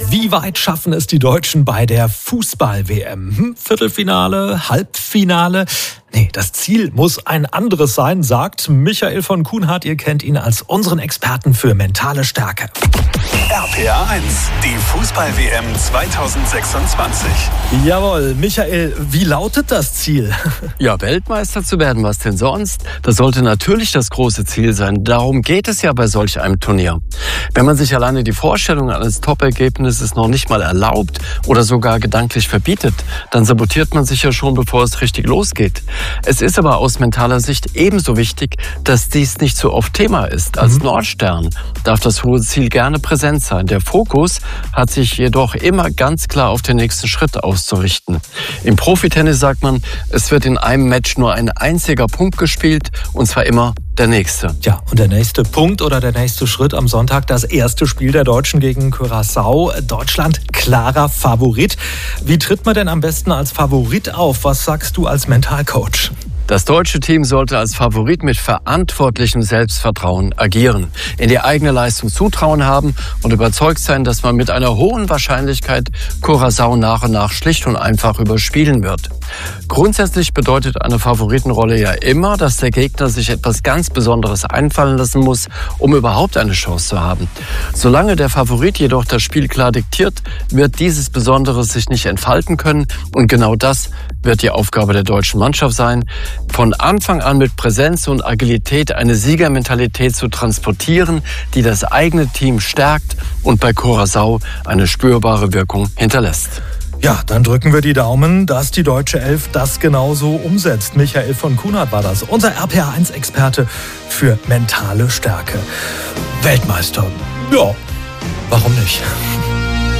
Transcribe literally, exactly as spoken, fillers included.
Wie weit schaffen es die Deutschen bei der Fußball-W M? Hm, Viertelfinale, Halbfinale? Nee, das Ziel muss ein anderes sein, sagt Michael von Kuhnhardt. Ihr kennt ihn als unseren Experten für mentale Stärke. R P R eins, die Fußball-W M zweitausendsechsundzwanzig. Jawohl, Michael, wie lautet das Ziel? Ja, Weltmeister zu werden, was denn sonst? Das sollte natürlich das große Ziel sein. Darum geht es ja bei solch einem Turnier. Wenn man sich alleine die Vorstellung eines Top-Ergebnisses noch nicht mal erlaubt oder sogar gedanklich verbietet, dann sabotiert man sich ja schon, bevor es richtig losgeht. Es ist aber aus mentaler Sicht ebenso wichtig, dass dies nicht so oft Thema ist. Als mhm. Nordstern darf das hohe Ziel gerne präsent sein. Der Fokus hat sich jedoch immer ganz klar auf den nächsten Schritt auszurichten. Im Profitennis sagt man, es wird in einem Match nur ein einziger Punkt gespielt, und zwar immer der nächste. Ja, und der nächste Punkt oder der nächste Schritt am Sonntag, das erste Spiel der Deutschen gegen Curaçao. Deutschland klarer Favorit. Wie tritt man denn am besten als Favorit auf? Was sagst du als Mentalcoach? Das deutsche Team sollte als Favorit mit verantwortlichem Selbstvertrauen agieren, in die eigene Leistung Zutrauen haben und überzeugt sein, dass man mit einer hohen Wahrscheinlichkeit Curaçao nach und nach schlicht und einfach überspielen wird. Grundsätzlich bedeutet eine Favoritenrolle ja immer, dass der Gegner sich etwas ganz Besonderes einfallen lassen muss, um überhaupt eine Chance zu haben. Solange der Favorit jedoch das Spiel klar diktiert, wird dieses Besondere sich nicht entfalten können, und genau das wird die Aufgabe der deutschen Mannschaft sein, von Anfang an mit Präsenz und Agilität eine Siegermentalität zu transportieren, die das eigene Team stärkt und bei Curaçao eine spürbare Wirkung hinterlässt. Ja, dann drücken wir die Daumen, dass die deutsche Elf das genauso umsetzt. Michael von Kuhnhardt war das, unser R P R eins Experte für mentale Stärke. Weltmeister, ja, warum nicht?